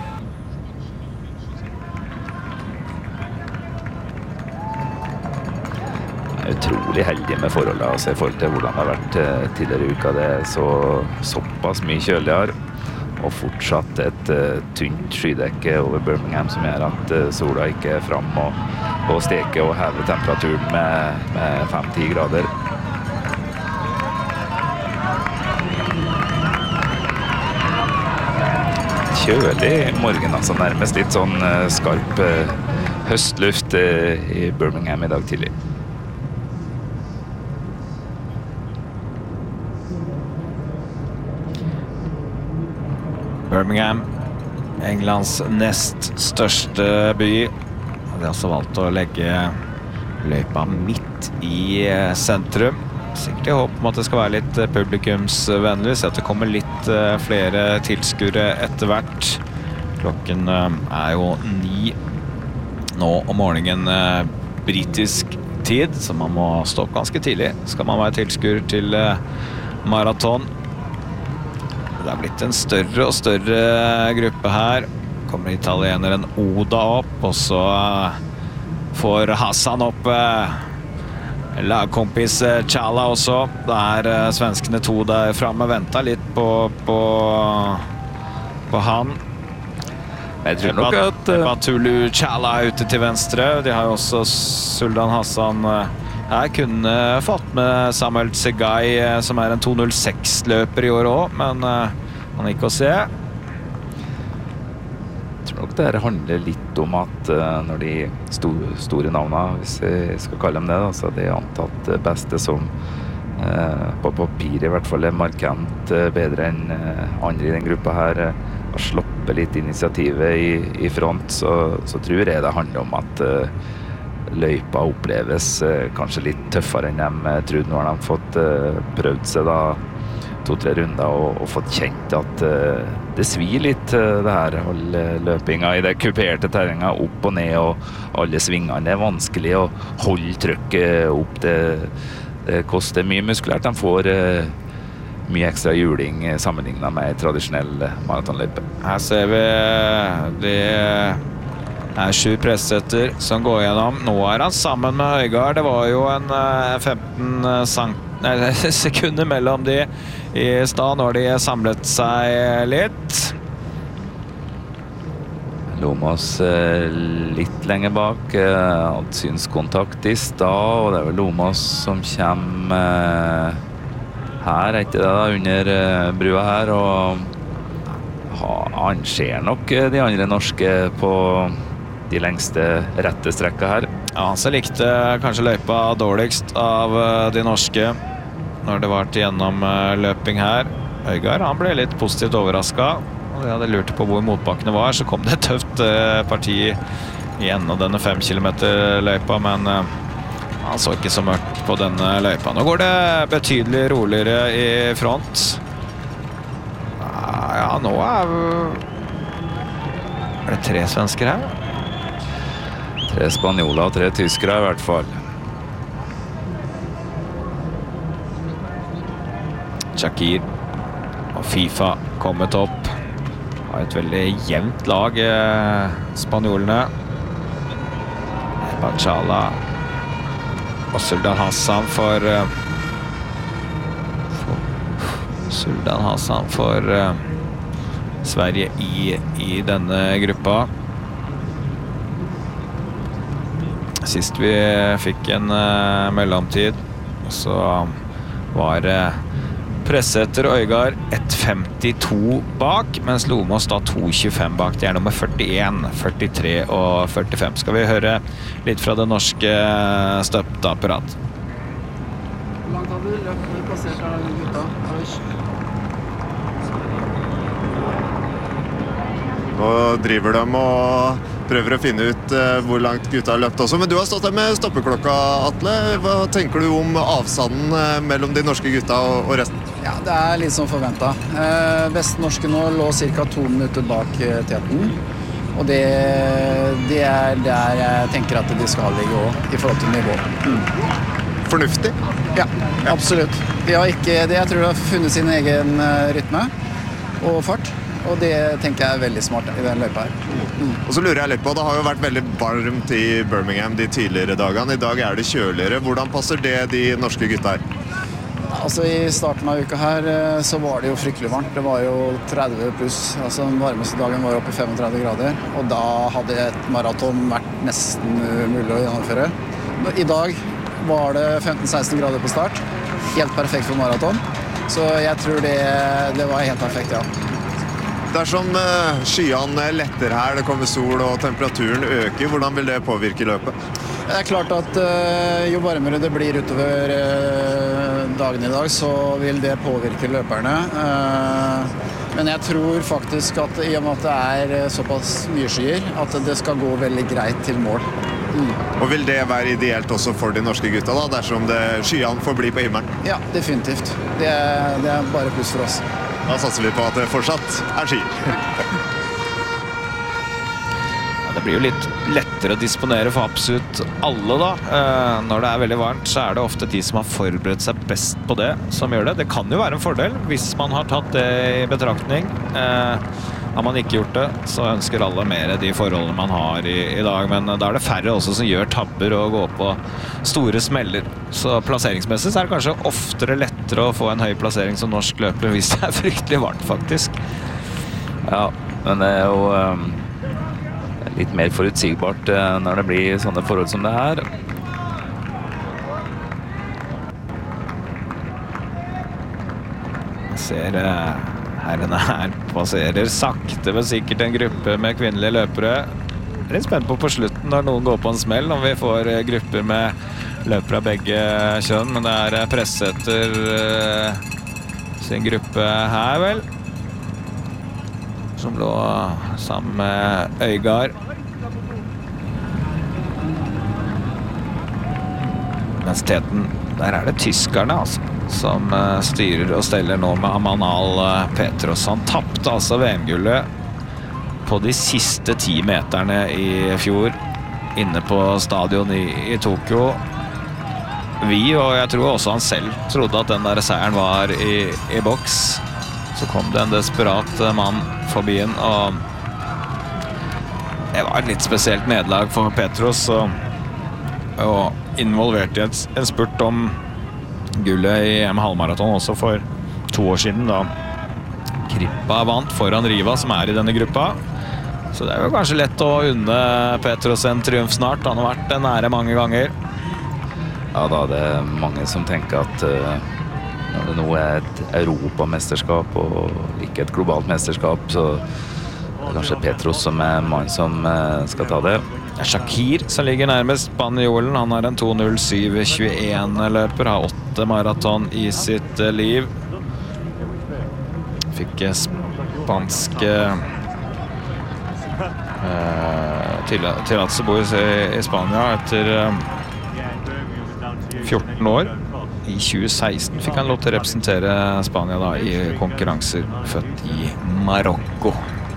Utrolig heldig med forholdene, altså, i forhold til hvordan det har vært uh, tidligere i uka. Det er så, såpass mye kjøligere, og fortsatt et uh, tynt skydekke over Birmingham som gjør at uh, sola ikke er frem og, og steker og hever temperaturen med, med fem til ti grader. Kjølig i morgen, altså nærmest litt sånn uh, skarp uh, høstluft uh, i Birmingham i dag tidlig. Birmingham, Englands nest største by. De har også valgt å legge løypa midt i sentrum. Sikkert i håp om at det skal være litt publikumsvennlig, så at det kommer litt flere tilskuere etter hvert. Klokken er jo ni nå om morgenen britisk tid, så man må stå opp ganske tidlig. Skal man være tilskuer til maraton. Det har blitt en større og større gruppe her. Kommer italieneren Oda opp, og så får Hassan opp lagkompis Chala også. Det er svenskene to der fremme, ventet litt på, på, på han. Jeg tror nok at Batulu Chala er ute til venstre. De har jo også Suldan Hassan her. Kunne fått med Samuel Tsegay, som er en to null seks-løper i år også, men Han ikke å se. Jeg tror nok det her handler litt om at uh, når de sto, store navnene, hvis jeg skal kalle dem det, da, så det er antatt beste som uh, på papir i hvert fall er markant uh, bedre enn uh, andre i den gruppa her, uh, har sloppet litt initiativet i, i front, så, så tror jeg det handler om at uh, løypa oppleves uh, kanskje litt tøffere enn de uh, trodde. Nå har de fått uh, prøvd seg da to-tre runder og, og fått kjent at uh, det svir litt uh, det her, all løpinga i det kuperte terrenget opp og ned, og alle svingene. Det er vanskelig å holde trykket opp. Det, det koster mye muskulært. De får uh, mye ekstra hjuling sammenlignet med tradisjonell maratonløype. Her ser vi det er sju pressetter som går gjennom. Nå er han sammen med Højgaard. Det var jo en uh, femten cent Nei, sekunder mellom de i stad når de samlet seg litt. Lomas eh, litt lenger bak, eh, hadde synskontakt i stad, og det er vel Lomas som kommer eh, her, etter det da, under eh, brua her, og ha, han ser nok eh, de andre norske på de lengste rette strekka her. Ja, så likte kanskje løypa dårligst av de norske når det var til gjennom løping her. Højgaard, han ble litt positivt overrasket. Og jeg hadde lurt på hvor motbakkene var, så kom det et tøft parti igjen av denne fem kilometer løypa, men han så ikke så mørkt på denne løypa. Nå går det betydelig roligere i front. Ja, nå er Er det tre svensker her? Tre spanjoler og tre tyskere i hvert fall. Shakir og FIFA kommet opp. Har et veldig jevnt lag, eh, spanjolene. Bachala og Sultan Hassan for, eh, for Sultan Hassan for eh, Sverige i, i denne gruppa. Sist vi fikk en uh, mellomtid, så var det uh, pressetter Højgaard ett femtito bak, mens Lomas da to tjuefem bak. Det er nummer førtien, førtitre og førtifem. Skal vi høre litt fra det norske støpteapparat. Hvor langt hadde du løpt plassert av gutta? Nå driver de og prøver å finne ut uh, hvor langt gutta har løpt også. Men du har stått der med stoppeklokka, Atle. Hva tenker du om avstanden uh, mellom de norske gutta og, og resten? Ja, det er litt som forventet. Uh, best norske nå lå cirka to minutter bak uh, teten. Og det, det er der jeg tenker at de skal ligge også, i forhold til nivå. Mm. Fornuftig? Ja, absolutt. De har ikke, de, jeg tror de har funnet sin egen uh, rytme og fart. Og det tenker jeg er veldig smart i den løypa her. Mm. Og så lurer jeg litt på, det har jo vært veldig varmt i Birmingham de tidligere dagene. I dag er det kjøligere. Hvordan passer det de norske gutta her? Altså i starten av uka her så var det jo fryktelig varmt. Det var jo tretti pluss. Altså den varmeste dagen var oppe i tretifem grader. Og da hadde et maraton vært nesten mulig å gjennomføre. I dag var det femten seksten grader på start. Helt perfekt for maraton. Så jeg tror det, det var helt perfekt, ja. Dersom uh, skyene letter her, det kommer sol og temperaturen øker, hvordan vil det påvirke løpet? Det er klart at uh, jo varmere det blir utover uh, dagen i dag, så vil det påvirke løperne. Uh, men jeg tror faktisk at i og med at det er såpass mye skyer, at det skal gå veldig greit til mål. Mm. Og vil det være ideelt også for de norske gutta da, dersom det, skyene får bli på himmelen? Ja, definitivt. Det er, det er bare pluss for oss. Da satser vi på at det fortsatt er skyer. Ja, det blir jo litt lettere å disponere for absolutt alle da. Eh, når det er veldig varmt, så er det ofte de som har forberedt seg best på det, som gjør det. Det kan jo være en fordel hvis man har tatt det i betraktning. Eh, har man ikke gjort det, så ønsker alle mer de forholdene man har i, i dag. Men da er det færre også som gjør tabber og går på store smeller. Så plasseringsmessig så er det kanskje oftere lettere å få en høy plassering som norsk løper hvis det er fryktelig varmt, faktisk. Ja, men det er jo um, litt mer forutsigbart uh, når det blir sånne forhold som det her. Jeg ser uh, Herrene her passerer sakte, men sikkert en gruppe med kvinnelige løpere. Jeg er litt spent på på slutten når noen går på en smell, om vi får grupper med løpere av begge kjønn, men det er Pressetter uh, sin gruppe her, vel, som lå sammen med Øygard. Mens teten, der er det tyskerne, altså, som uh, styrer og steller nå med Amanal uh, Petros. Han tappte altså V M-gullet på de siste ti meterne i fjor, inne på stadion i, i Tokyo. Vi, og jeg tror også han selv, trodde at den der seieren var i, i boks. Så kom det en desperat mann forbi en, og det var et litt spesielt nederlag for Petros, og, og involvert i et, en spurt om gullet i E M halvmaraton også for to år siden, da Krippa vant foran Riva, som er i denne gruppa. Så det er jo kanskje lett å unne Petros en triumf snart. Han har vært nære mange ganger. Ja, da er det mange som tenker at uh, når det nå er et europamesterskap og ikke et globalt mesterskap, så det er kanskje Petros som er mann som uh, skal ta det. Det er Shakir som ligger nærmest spanjolen. Han er en to null syv tjueen løper, har åtte maraton i sitt uh, liv. Fikk spanske uh, tillatelse bor i, i Spania etter uh, fjorten år. I tjue seksten fikk han lov til å representere Spania da, i konkurranser, født i Marokko.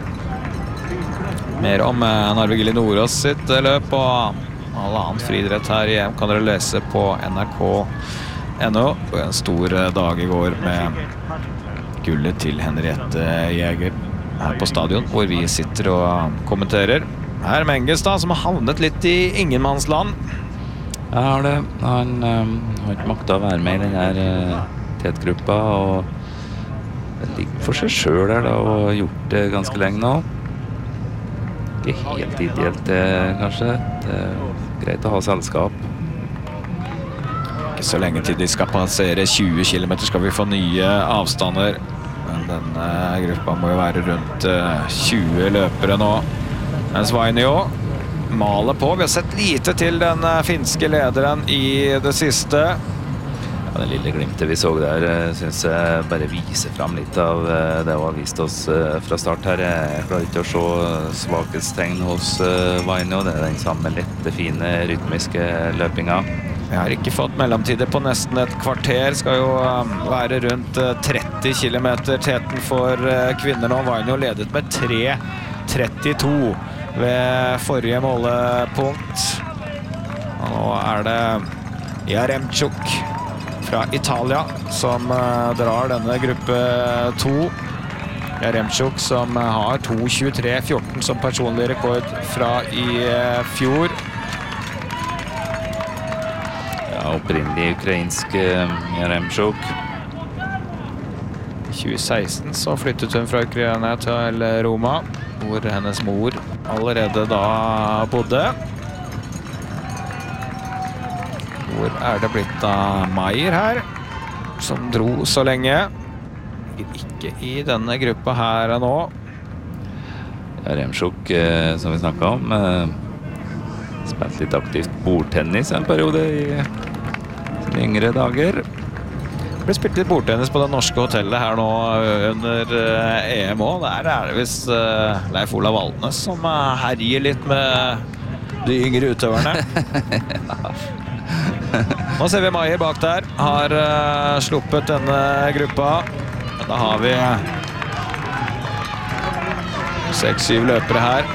Mer om uh, Narvegili Nordås sitt uh, løp og all annen friidrett her i E M kan dere lese på N R K punktum N O. En stor uh, dag i går med gullet til Henriette Jæger her på stadion, hvor vi sitter og kommenterer. Her er Menges da, som har havnet litt i ingenmannsland. Ja, har det. Han um, har ikke maktet å være med i denne uh, tetgruppa, og ligger for seg selv der da, og har gjort det ganske lenge nå. Ikke helt ideelt det, kanskje. Det er greit å ha selskap. Ikke så lenge til de skal passere tjue kilometer skal vi få nye avstander. Men denne gruppa må jo være rundt uh, tjue løpere nå. Mens Vainio maler på. Vi har sett lite til den uh, finske lederen i det siste. Ja, den lille glimtet vi så der, synes jeg bare viser frem litt av uh, det hun har vist oss uh, fra start her. Jeg klarer ikke å se svakhetstegn hos uh, Vainio. Det er den samme lette, fine, rytmiske løpinga. Vi har ikke fått mellomtider på nesten et kvarter. Skal jo um, være rundt uh, tretti kilometer teten for uh, kvinner nå. Vainio ledet med tre trettito ved forrige målepunkt. Og nå er det Jaremchuk fra Italia som uh, drar denne gruppe to. Jaremchuk som uh, har to tjuetre fjorten som personlig rekord fra i uh, fjor. Opprinnelig ukrainsk Jaremchuk. I tjue seksten så flyttet hun fra Ukraina til Roma, hvor hennes mor allerede da bodde. Hvor er det blitt av Maier her, som dro så lenge. Ikke i denne gruppa her nå. Jaremchuk, som vi snakket om, spilte litt aktivt bordtennis en periode i yngre dager. Det ble spilt litt bordtennis på det norske hotellet her nå under E M også. Der er det visst Leif Olav Valnes som herjer litt med de yngre utøverne. Nå ser vi Maier bak der. Har uh, sluppet denne gruppa. Da har vi seks syv løpere her.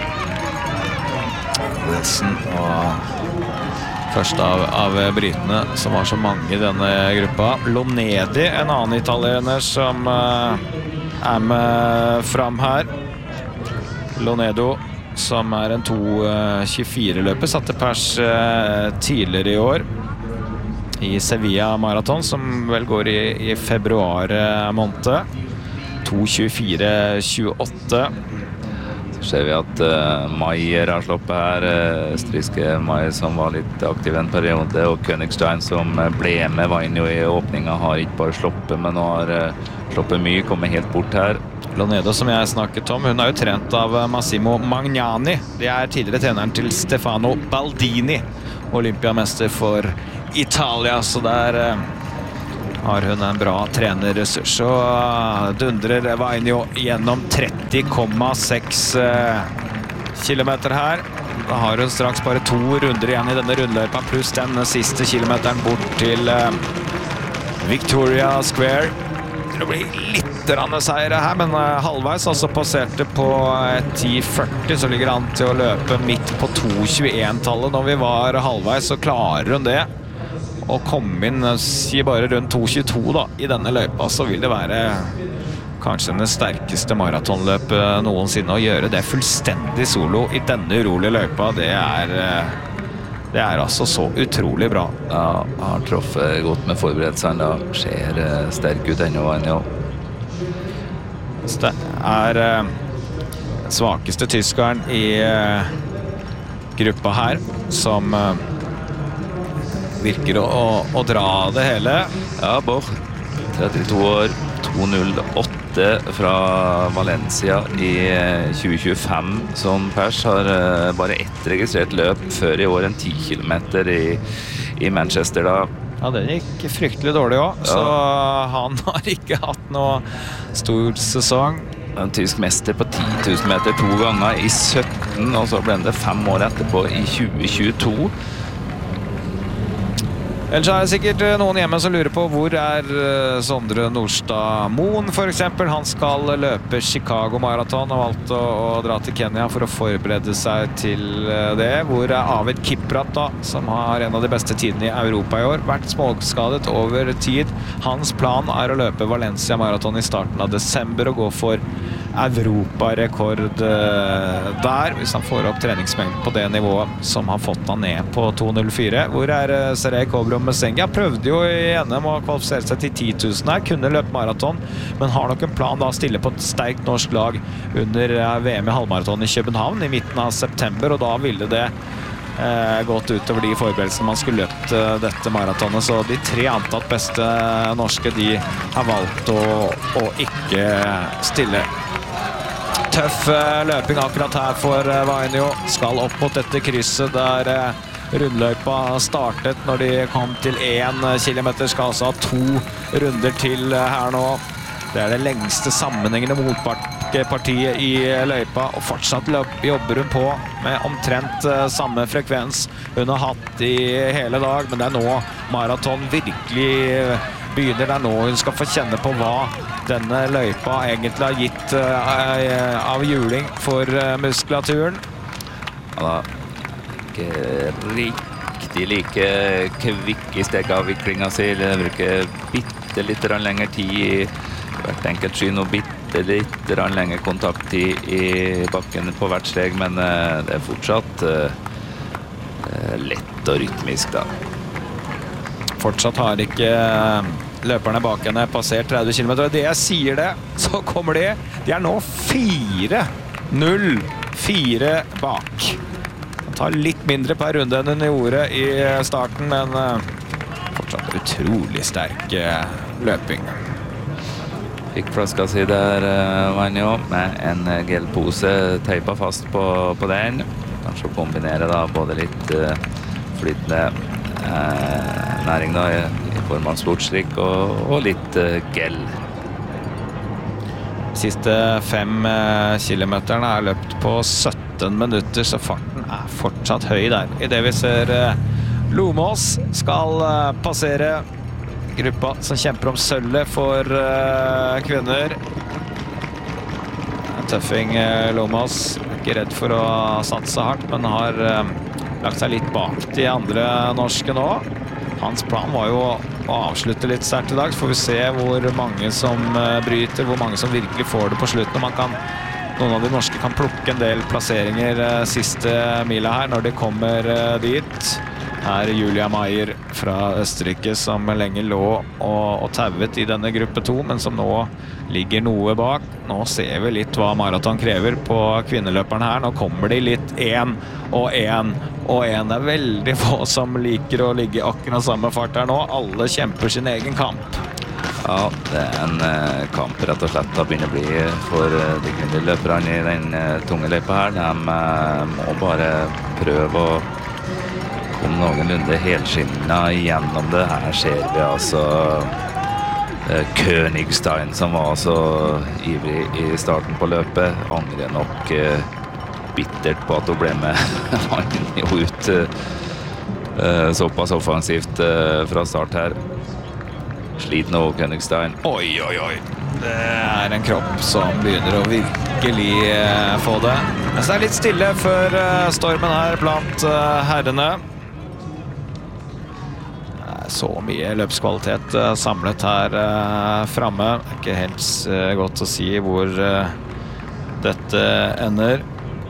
Wilson og først av, av britene som har så mange i denne gruppa. Lonedi, en annen italiener som uh, er med fram her. Lonedo, som er en to tjuefire løper, satte pers uh, tidligere i år i Sevilla Marathon, som vel går i, i februar måned. to tjuefire tjueåtte. Ser vi at uh, Maier har sloppet her, uh, Stryske Maier som var litt aktiv en periode, og Königstein som uh, ble med Vainio i åpningen, har ikke bare sloppet, men har uh, sloppet mye, kommer helt bort her. Lonedo, som jeg snakket om, hun er jo trent av Massimo Magnani. Det er tidligere treneren til Stefano Baldini, olympiamester for Italia, så der eh, har hun en bra trenerressurs. Så uh, dundrer Vainio gjennom tretti komma seks eh, kilometer her. Da har hun straks bare to runder igjen i denne rundløypa, pluss den siste kilometeren bort til eh, Victoria Square. Det blir litt seire her, men halvveis altså passerte på ti førti, så ligger han til å løpe midt på to tjueen-tallet. Når vi var halvveis, så klarer hun det å komme inn, si bare rundt to tjueto da, i denne løypa, så vil det være kanskje den sterkeste maratonløpet noensinne. Å gjøre det fullstendig solo i denne urolige løypa, det er det er altså så utrolig bra. Ja, har truffet godt med forberedelsene, da ser sterk ut ennå, ennå. Det er uh, svakeste tyskeren i uh, gruppa her, som uh, virker å, å, å dra det hele. Ja, Boch, trettito år, to null åtte fra Valencia i tjue tjuefem, som pers har uh, bare ett registrert løp før i år, en ti kilometer i, i Manchester da. Ja, den gikk fryktelig dårlig også, ja. Så han har ikke hatt noe stor sesong. En tysk mester på ti tusen meter to ganger i sytten, og så ble det fem år etterpå i tjue tjueto. Ellers er det sikkert noen hjemme som lurer på hvor er Sondre Nordstad Moen for eksempel. Han skal løpe Chicago Marathon og valgte å, å dra til Kenya for å forberede seg til det. Hvor er Avid Kiprat da, som har en av de beste tidene i Europa i år. Vært småskadet over tid. Hans plan er å løpe Valencia Marathon i starten av desember og gå for Europarekord der, hvis han får opp treningsmengden på det nivået som har fått han ned på to null fire. Hvor er Serey Kobrom Messengia? Prøvde jo i N M å kvalifisere seg til ti tusen her, kunne løpe maraton, men har nok en plan da å stille på et sterkt norsk lag under V M i halvmaraton i København i midten av september, og da ville det eh, gått utover de forberedelsene man skulle løpt eh, dette maratonet, så de tre antatt beste norske, de har valgt å, å ikke stille. Tøff uh, løping akkurat her for uh, Vainio. Skal opp mot dette krysset der uh, rundløypa startet når de kom til én kilometer. Skal altså ha to runder til uh, her nå. Det er det lengste sammenhengende motpartiet i uh, løypa, og fortsatt løp, jobber hun på med omtrent uh, samme frekvens hun har hatt i hele dag, men det er nå maraton virkelig uh, begynner. Det er nå hun skal få kjenne på hva denne løypa egentlig har gitt uh, av juling for uh, muskulaturen. Ja, ikke riktig like kvikk i stegavviklinga si. Det bruker bitte litt lengre tid i hvert enkelt skyn og bitte litt lengre kontakttid i bakken på hvert steg, men uh, det er fortsatt uh, lett og rytmisk da. Fortsatt har ikke løperne bak henne passert tretti kilometer, og det jeg sier det, så kommer de. De er nå fire null fire bak. Han tar litt mindre per runde enn hun gjorde i starten, men fortsatt utrolig sterk løping. Fikk flaska si der, Vainio, med en gelpose teipa fast på, på den. Kanskje å kombinere da både litt uh, flytende uh, næring da, i, i form av sportsdrikk og, og litt uh, gel. Siste fem uh, kilometerne er løpt på sytten minutter, så farten er fortsatt høy der. I det vi ser uh, Lomås skal uh, passere gruppa som kjemper om sølvet for uh, kvinner. Tøffing uh, Lomås, ikke redd for å satse hardt, men har uh, lagt seg litt bak de andre norske nå. Hans plan var jo å avslutte litt sterkt i dag, så får vi se hvor mange som uh, bryter, hvor mange som virkelig får det på slutten. Man kan, noen av de norske kan plukke en del plasseringer uh, siste mila her når de kommer uh, dit. Her er Julia Mayer fra Østerrike som lenge lå og, og tauet i denne gruppe to, men som nå ligger noe bak. Nå ser vi litt hva maraton krever på kvinneløperne her. Nå kommer de litt en og en og en. Det er veldig få som liker å ligge akkurat samme fart her nå. Alle kjemper sin egen kamp. Ja, det er en eh, kamp rett og slett å begynne å bli for eh, de kvinnelige løperne i den eh, tunge løypa her. De eh, må bare prøve å komme noenlunde helskinna gjennom det. Her ser vi altså eh, Königstein, som var så ivrig i starten på løpet, angrer nok eh, bittert på at hun ble med han jo ut eh, såpass offensivt eh, fra start her. Sliten og Königstein. Oi, oi, oi. Det er en kropp som begynner å virkelig eh, få det. Men så er det litt stille før eh, stormen her blant eh, herrene. Det er så mye løpskvalitet eh, samlet her eh, fremme. Det er ikke helt eh, godt å si hvor eh, dette ender.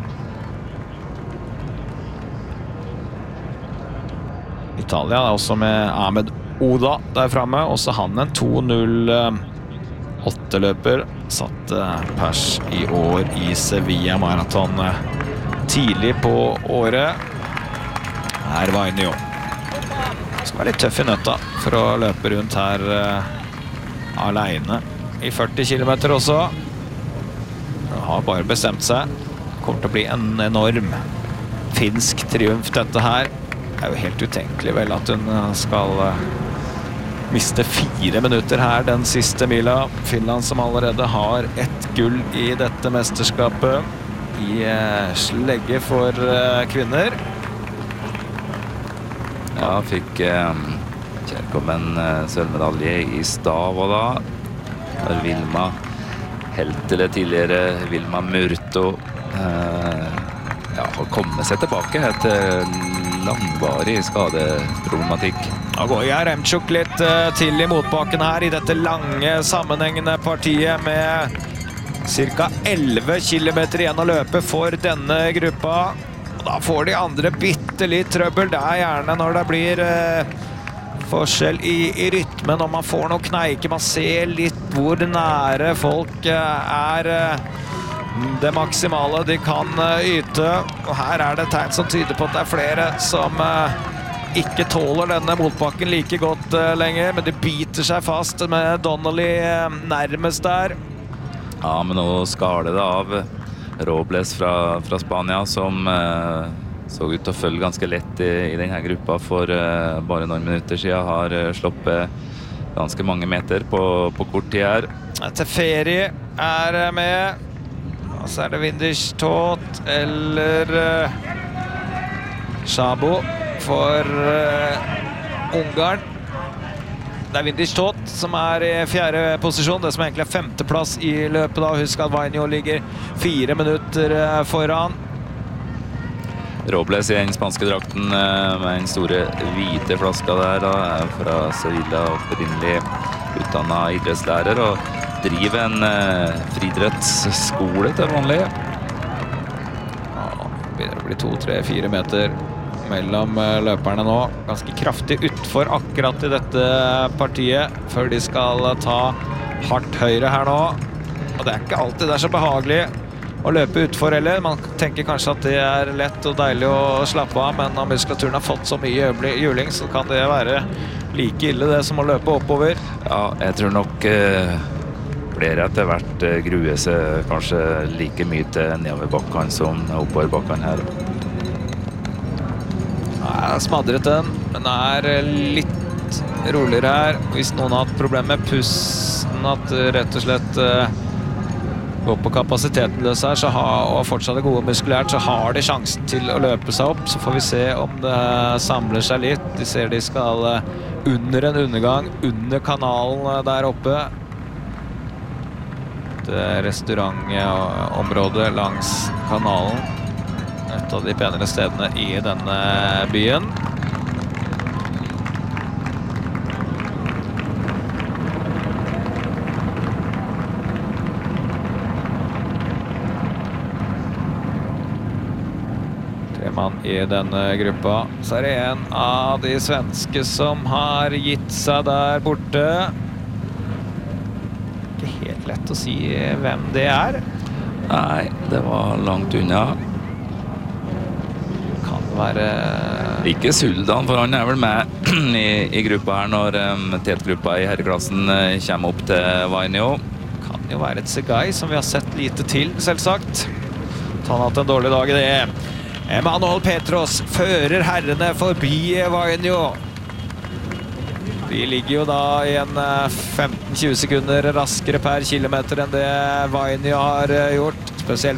Italia er også med Ahmed Oda der fremme, også han en to null åtte løper, satt pers i år i Sevilla Marathon tidlig på året. Her var han jo. Skal være litt tøff i nøtta for å løpe rundt her uh, alene i førti kilometer også. Han har bare bestemt seg. Kommer til å bli en enorm finsk triumf dette her. Det er jo helt utenkelig vel at hun skal uh, miste fire minutter her den siste mila. Finland som allerede har ett gull i dette mesterskapet i uh, slegge for uh, kvinner. Ja, fikk eh, Kjærkommen eh, sølvmedalje i stav og da. Der Vilma Heltele tidligere, Vilma Murto eh, ja, har kommet seg tilbake etter langvarig skadeproblematikk. Da går Jaremchuk litt uh, til i motbakken her i dette lange sammenhengende partiet med cirka elleve kilometer igjen å løpe for denne gruppa. Og da får de andre bitte litt trøbbel. Det er gjerne når det blir uh, forskjell i, i rytmen, når man får noen kneiker. Man ser litt hvor nære folk uh, er uh, det maksimale de kan uh, yte. Og her er det tegn som tyder på at det er flere som uh, ikke tåler denne motbakken like godt uh, lenger, men de biter seg fast med Donnelly uh, nærmest der. Ja, men nå skaler det av Robles fra, fra Spania, som uh, så ut til å følge ganske lett i, i denne gruppa for uh, bare noen minutter siden. Har uh, sloppet ganske mange meter på, på kort tid her. Teferi er med. Og så er det Windisch Tot eller uh, Szabo for uh, Ungarn. Det er Windisch Tot som er i fjerde posisjon, det som egentlig er femteplass i løpet da. Husk at Vainio ligger fire minutter uh, foran. Robles i den spanske drakten uh, med den store hvite flaska der, da, er fra Sevilla, opprinnelig utdannet idrettslærer, og driver en eh, friidrettsskole til vanlig. Ja, begynner å bli to, tre, fire meter mellom eh, løperne nå. Ganske kraftig utfor akkurat i dette partiet, før de skal ta hardt høyre her nå. Og det er ikke alltid det er så behagelig å løpe utfor heller. Man tenker kanskje at det er lett og deilig å slappe av, men når muskulaturen har fått så mye juling, så kan det være like ille det som å løpe oppover. Ja, jeg tror nok eh... flere etter hvert gruer seg kanskje like mye til nedoverbakkene som oppoverbakkene her. Jeg har smadret den, men det er litt roligere her. Hvis noen har hatt problemer med pusten, at rett og slett uh, går på kapasiteten løs her, så har, og fortsatt er gode muskulært, så har de sjansen til å løpe seg opp. Så får vi se om det samler seg litt. De ser de skal uh, under en undergang, under kanalen uh, der oppe. Restaurantområdet langs kanalen, et av de penere stedene i denne byen. Tre mann i denne gruppa. Så er det en av de svenske som har gitt seg der borte. Helt lett å si hvem det er. Nei, det var langt unna. Kan være... Ikke Suldan, for han er vel med i, i gruppa her når um, tetgruppa i herreklassen uh, kommer opp til Vainio. Kan jo være et Segay som vi har sett lite til, selvsagt. Han har hatt en dårlig dag i det. Emanuel Petros fører herrene forbi Vainio. De ligger jo da i en femten til tjue sekunder raskere per kilometer enn det Vainio har gjort. Spesielt